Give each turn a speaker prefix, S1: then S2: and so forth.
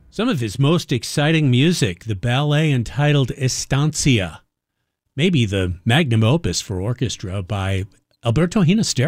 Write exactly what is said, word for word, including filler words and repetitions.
S1: Some of his most exciting music, the ballet entitled Estancia, maybe the magnum opus for orchestra by Alberto Ginastera.